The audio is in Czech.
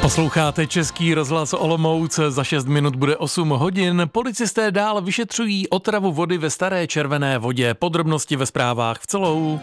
Posloucháte Český rozhlas Olomouc, za 6 minut bude 8 hodin. Policisté dál vyšetřují otravu vody ve Staré Červené Vodě. Podrobnosti ve zprávách v celou.